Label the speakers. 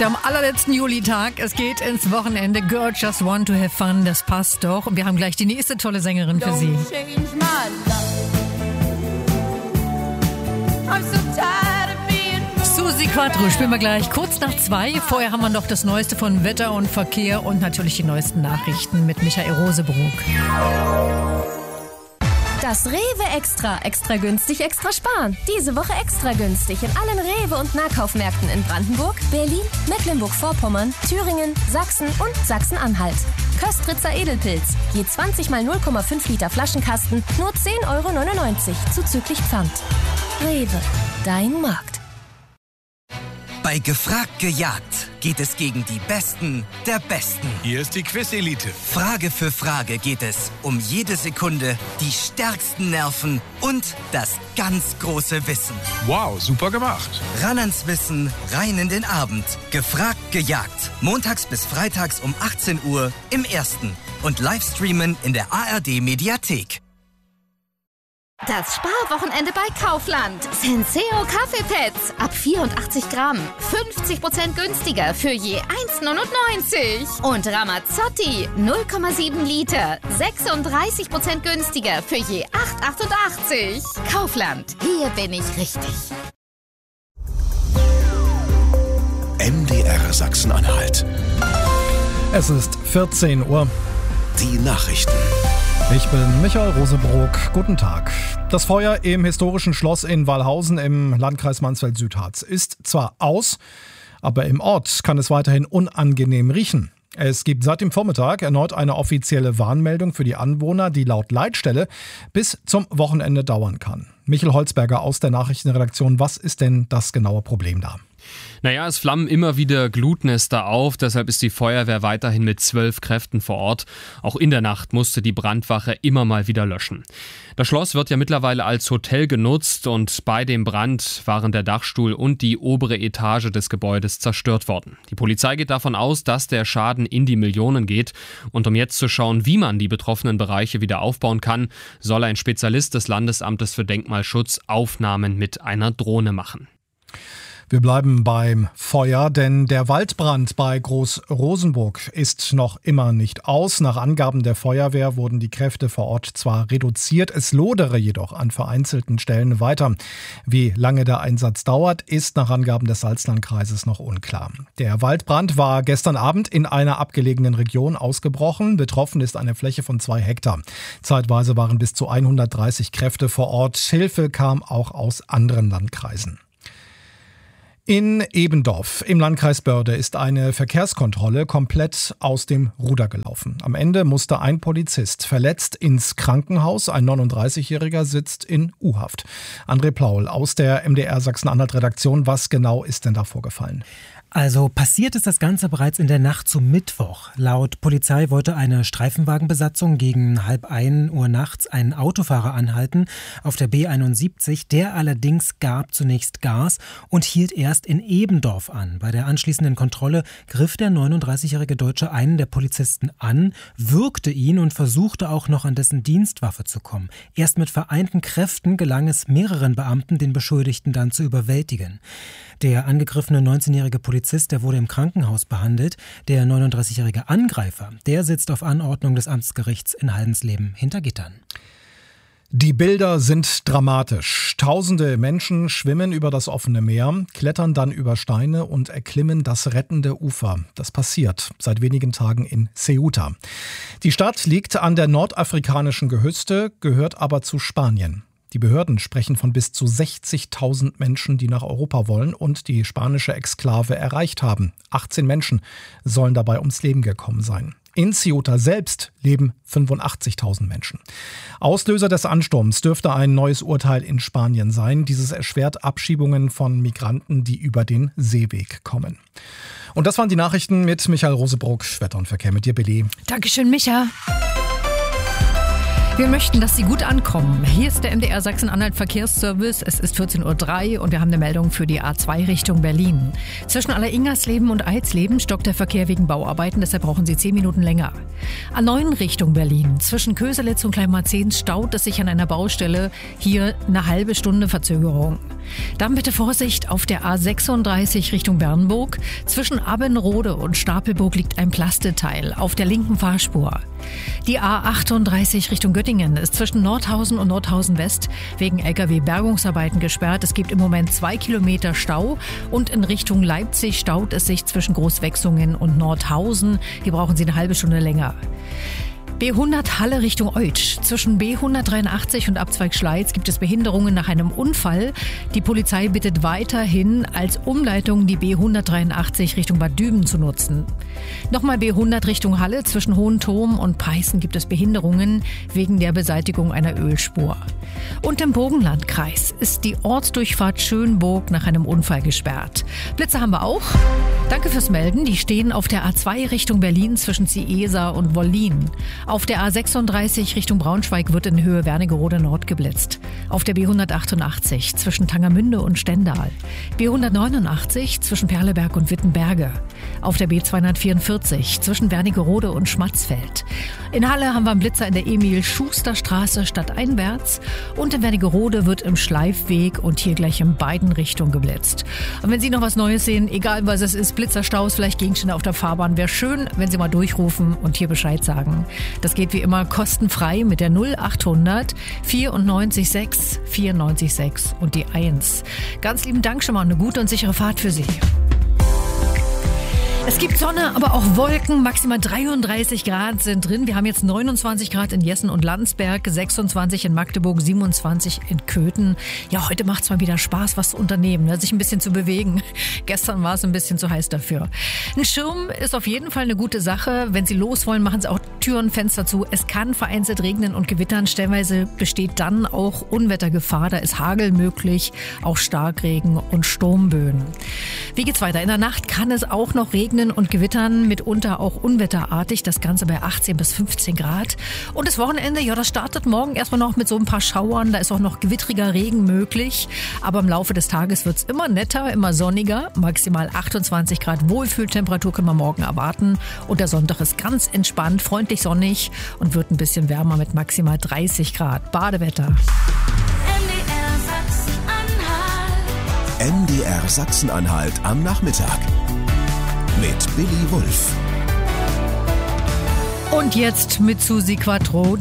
Speaker 1: Am allerletzten Julitag. Es geht ins Wochenende. Girl Just Want to Have Fun. Das passt doch. Und wir haben gleich die nächste tolle Sängerin für Sie. Susi Quattro spielen wir gleich kurz nach 2. Vorher haben wir noch das Neueste von Wetter und Verkehr und natürlich die neuesten Nachrichten mit Michael Rosebrook.
Speaker 2: Das Rewe Extra. Extra günstig, extra sparen. Diese Woche extra günstig in allen Rewe- und Nahkaufmärkten in Brandenburg, Berlin, Mecklenburg-Vorpommern, Thüringen, Sachsen und Sachsen-Anhalt. Köstritzer Edelpilz. Je 20 mal 0,5 Liter Flaschenkasten, nur 10,99 € zuzüglich Pfand. Rewe, dein Markt.
Speaker 3: Bei Gefragt gejagt geht es gegen die Besten der Besten.
Speaker 4: Hier ist die Quiz-Elite.
Speaker 3: Frage für Frage geht es um jede Sekunde, die stärksten Nerven und das ganz große Wissen.
Speaker 4: Wow, super gemacht.
Speaker 3: Ran ans Wissen, rein in den Abend. Gefragt gejagt. Montags bis freitags um 18 Uhr im Ersten. Und Livestreamen in der ARD-Mediathek.
Speaker 5: Das Sparwochenende bei Kaufland. Senseo Kaffeepads ab 84 Gramm. 50% günstiger für je 1,99 €. Und Ramazzotti 0,7 Liter. 36% günstiger für je 8,88 €. Kaufland, hier bin ich richtig.
Speaker 6: MDR Sachsen-Anhalt.
Speaker 7: Es ist 14 Uhr.
Speaker 6: Die Nachrichten.
Speaker 7: Ich bin Michael Rosebrook. Guten Tag. Das Feuer im historischen Schloss in Wallhausen im Landkreis Mansfeld-Südharz ist zwar aus, aber im Ort kann es weiterhin unangenehm riechen. Es gibt seit dem Vormittag erneut eine offizielle Warnmeldung für die Anwohner, die laut Leitstelle bis zum Wochenende dauern kann. Michael Holzberger aus der Nachrichtenredaktion. Was ist denn das genaue Problem da?
Speaker 8: Naja, es flammen immer wieder Glutnester auf, deshalb ist die Feuerwehr weiterhin mit 12 Kräften vor Ort. Auch in der Nacht musste die Brandwache immer mal wieder löschen. Das Schloss wird ja mittlerweile als Hotel genutzt und bei dem Brand waren der Dachstuhl und die obere Etage des Gebäudes zerstört worden. Die Polizei geht davon aus, dass der Schaden in die Millionen geht. Und um jetzt zu schauen, wie man die betroffenen Bereiche wieder aufbauen kann, soll ein Spezialist des Landesamtes für Denkmalschutz Aufnahmen mit einer Drohne machen.
Speaker 7: Wir bleiben beim Feuer, denn der Waldbrand bei Groß-Rosenburg ist noch immer nicht aus. Nach Angaben der Feuerwehr wurden die Kräfte vor Ort zwar reduziert, es lodere jedoch an vereinzelten Stellen weiter. Wie lange der Einsatz dauert, ist nach Angaben des Salzlandkreises noch unklar. Der Waldbrand war gestern Abend in einer abgelegenen Region ausgebrochen. Betroffen ist eine Fläche von 2 Hektar. Zeitweise waren bis zu 130 Kräfte vor Ort. Hilfe kam auch aus anderen Landkreisen. In Ebendorf im Landkreis Börde ist eine Verkehrskontrolle komplett aus dem Ruder gelaufen. Am Ende musste ein Polizist verletzt ins Krankenhaus. Ein 39-Jähriger sitzt in U-Haft. André Plaul aus der MDR Sachsen-Anhalt-Redaktion. Was genau ist denn da vorgefallen?
Speaker 9: Also passiert ist das Ganze bereits in der Nacht zum Mittwoch. Laut Polizei wollte eine Streifenwagenbesatzung gegen 12:30 Uhr nachts einen Autofahrer anhalten auf der B71. Der allerdings gab zunächst Gas und hielt erst in Ebendorf an. Bei der anschließenden Kontrolle griff der 39-jährige Deutsche einen der Polizisten an, würgte ihn und versuchte auch noch an dessen Dienstwaffe zu kommen. Erst mit vereinten Kräften gelang es mehreren Beamten, den Beschuldigten dann zu überwältigen. Der angegriffene 19-jährige Polizist, der wurde im Krankenhaus behandelt. Der 39-jährige Angreifer, der sitzt auf Anordnung des Amtsgerichts in Haldensleben hinter Gittern.
Speaker 7: Die Bilder sind dramatisch. Tausende Menschen schwimmen über das offene Meer, klettern dann über Steine und erklimmen das rettende Ufer. Das passiert seit wenigen Tagen in Ceuta. Die Stadt liegt an der nordafrikanischen Küste, gehört aber zu Spanien. Die Behörden sprechen von bis zu 60.000 Menschen, die nach Europa wollen und die spanische Exklave erreicht haben. 18 Menschen sollen dabei ums Leben gekommen sein. In Ceuta selbst leben 85.000 Menschen. Auslöser des Ansturms dürfte ein neues Urteil in Spanien sein. Dieses erschwert Abschiebungen von Migranten, die über den Seeweg kommen. Und das waren die Nachrichten mit Michael Rosebrook. Wetter und Verkehr mit dir, Billy.
Speaker 1: Dankeschön, Micha. Wir möchten, dass Sie gut ankommen. Hier ist der MDR Sachsen-Anhalt Verkehrsservice. Es ist 14.03 Uhr und wir haben eine Meldung für die A2 Richtung Berlin. Zwischen Alleringersleben und Eisleben stockt der Verkehr wegen Bauarbeiten, deshalb brauchen Sie 10 Minuten länger. A9 Richtung Berlin. Zwischen Köselitz und Kleinmarzehn staut es sich an einer Baustelle. Hier eine halbe Stunde Verzögerung. Dann bitte Vorsicht auf der A36 Richtung Bernburg. Zwischen Abbenrode und Stapelburg liegt ein Plasteteil auf der linken Fahrspur. Die A38 Richtung Göttingen ist zwischen Nordhausen und Nordhausen West wegen LKW-Bergungsarbeiten gesperrt. Es gibt im Moment 2 Kilometer Stau und in Richtung Leipzig staut es sich zwischen Großwechsungen und Nordhausen. Hier brauchen Sie eine halbe Stunde länger. B100 Halle Richtung Eutsch. Zwischen B183 und Abzweig Schleiz gibt es Behinderungen nach einem Unfall. Die Polizei bittet weiterhin, als Umleitung die B183 Richtung Bad Düben zu nutzen. Nochmal B100 Richtung Halle. Zwischen Hohenturm und Peißen gibt es Behinderungen wegen der Beseitigung einer Ölspur. Und im Burgenlandkreis ist die Ortsdurchfahrt Schönburg nach einem Unfall gesperrt. Blitze haben wir auch. Danke fürs Melden. Die stehen auf der A2 Richtung Berlin zwischen Ciesa und Wollin. Auf der A36 Richtung Braunschweig wird in Höhe Wernigerode Nord geblitzt. Auf der B188 zwischen Tangermünde und Stendal. B189 zwischen Perleberg und Wittenberge. Auf der B244 zwischen Wernigerode und Schmatzfeld. In Halle haben wir einen Blitzer in der Emil-Schuster-Straße stadteinwärts. Und in Wernigerode wird im Schleifweg und hier gleich in beiden Richtungen geblitzt. Und wenn Sie noch was Neues sehen, egal was es ist, Blitzerstaus, vielleicht Gegenstände auf der Fahrbahn, wäre schön, wenn Sie mal durchrufen und hier Bescheid sagen. Das geht wie immer kostenfrei mit der 0800 94 6 94 6 und die 1. Ganz lieben Dank schon mal und eine gute und sichere Fahrt für Sie. Es gibt Sonne, aber auch Wolken. Maximal 33 Grad sind drin. Wir haben jetzt 29 Grad in Jessen und Landsberg, 26 in Magdeburg, 27 in Köthen. Ja, heute macht es mal wieder Spaß, was zu unternehmen, ne? Sich ein bisschen zu bewegen. Gestern war es ein bisschen zu heiß dafür. Ein Schirm ist auf jeden Fall eine gute Sache. Wenn Sie los wollen, machen Sie auch Türen, Fenster zu. Es kann vereinzelt regnen und gewittern. Stellenweise besteht dann auch Unwettergefahr. Da ist Hagel möglich, auch Starkregen und Sturmböen. Wie geht's weiter? In der Nacht kann es auch noch regnen und gewittern, mitunter auch unwetterartig, das Ganze bei 18 bis 15 Grad. Und das Wochenende, ja, das startet morgen erstmal noch mit so ein paar Schauern, da ist auch noch gewittriger Regen möglich, aber im Laufe des Tages wird's immer netter, immer sonniger, maximal 28 Grad Wohlfühltemperatur können wir morgen erwarten und der Sonntag ist ganz entspannt, freundlich sonnig und wird ein bisschen wärmer mit maximal 30 Grad. Badewetter.
Speaker 6: MDR Sachsen-Anhalt am Nachmittag. Mit Billy Wulff.
Speaker 1: Und jetzt mit Susi Quattro.